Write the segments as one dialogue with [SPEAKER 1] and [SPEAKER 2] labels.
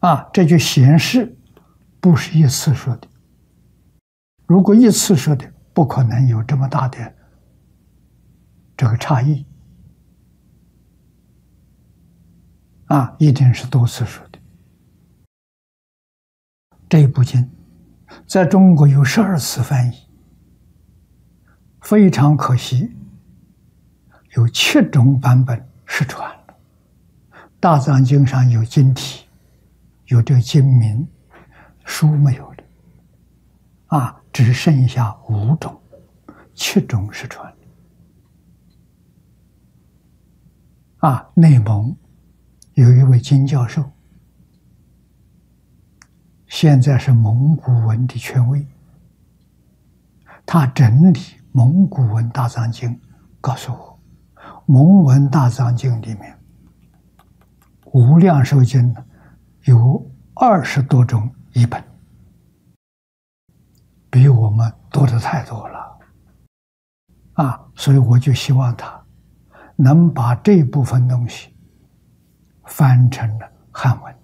[SPEAKER 1] 这就显示不是一次说的。如果一次说的，不可能有这么大的这个差异。一定是多次说的。这一部经在中国有12次翻译，非常可惜，有7种版本失传了。大藏经上有经题，有这个经名，书没有了，只剩下5种，7种失传了。内蒙有一位金教授，现在是蒙古文的权威，他整理蒙古文大藏经，告诉我，蒙文大藏经里面无量寿经有20多种译本，比我们多的太多了。所以我就希望他能把这部分东西翻成了汉文，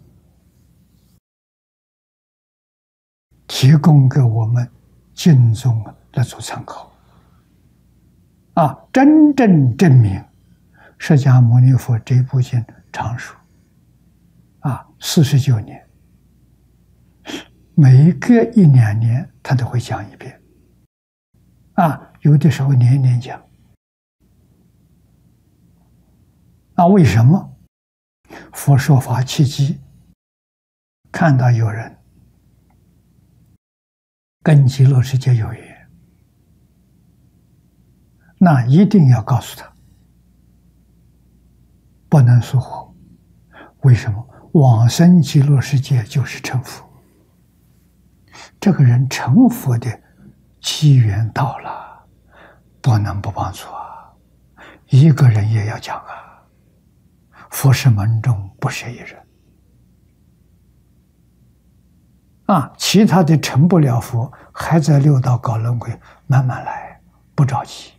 [SPEAKER 1] 提供给我们经宗来做参考。真正证明释迦牟尼佛这部经长寿49年，每隔1、2年他都会讲一遍，有的时候年年讲。为什么？佛说法契机，看到有人跟极乐世界有缘，那一定要告诉他，不能疏忽。为什么？往生极乐世界就是成佛，这个人成佛的机缘到了，不能不帮助一个人也要讲佛是门中不舍一人其他的成不了佛，还在六道搞轮回，慢慢来，不着急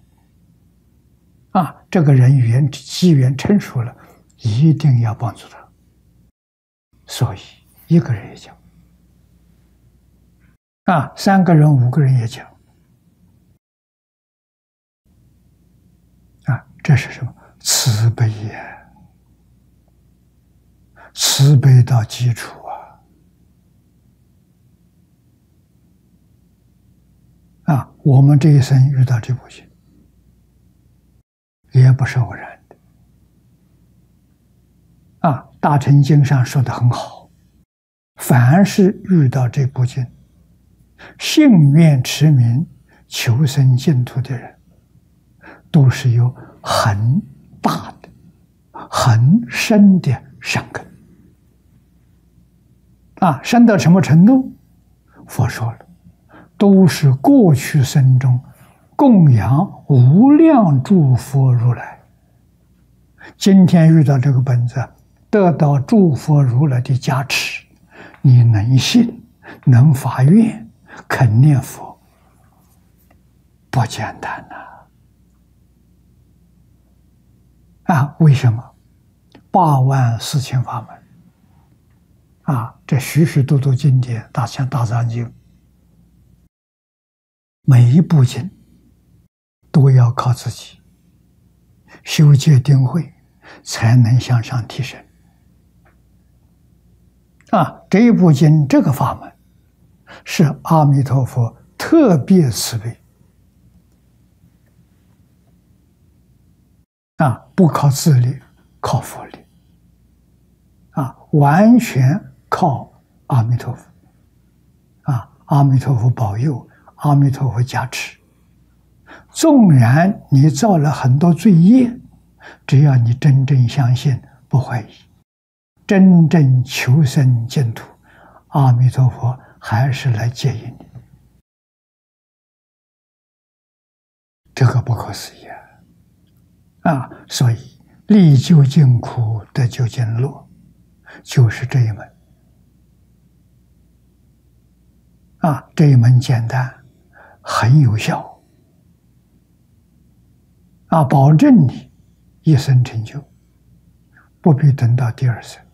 [SPEAKER 1] 这个人机缘成熟了，一定要帮助他。所以一个人也讲3个人、5个人也讲这是什么？慈悲呀，慈悲到基础我们这一生遇到这部经，也不是偶然的大乘经上说的很好，凡是遇到这部经，信愿持名求生净土的人，都是有很大的、很深的善根深到什么程度？佛说了，都是过去生中供养无量诸佛如来，今天遇到这个本子，得到诸佛如来的加持，你能信，能发愿，肯念佛，不简单为什么？84000法门这许许多多经典，像大藏经，每一部经都要靠自己修戒定慧，才能向上提升这一部经，这个法门是阿弥陀佛特别慈悲不靠自力，靠佛力完全靠阿弥陀佛阿弥陀佛保佑，阿弥陀佛加持。纵然你造了很多罪业，只要你真正相信，不怀疑，真正求生净土，阿弥陀佛还是来接引你。这个不可思议所以历究竟苦，得究竟乐，就是这一门这一门简单，很有效保证你一生成就，不必等到第2生。